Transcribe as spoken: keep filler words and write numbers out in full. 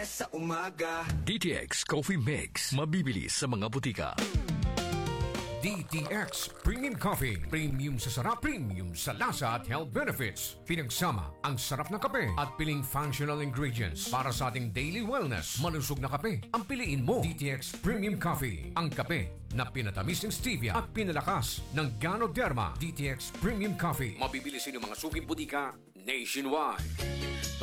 sa umaga. D T X Coffee Mix. Mabibili sa mga butika. D T X Premium Coffee. Premium sa sarap, premium sa lasa at health benefits. Pinagsama ang sarap ng kape at piling functional ingredients para sa ating daily wellness. Malusog na kape ang piliin mo. D T X Premium Coffee. Ang kape na pinatamis ng stevia at pinalakas ng Ganoderma. D T X Premium Coffee. Mabibili sa inyong mga suking butika nationwide.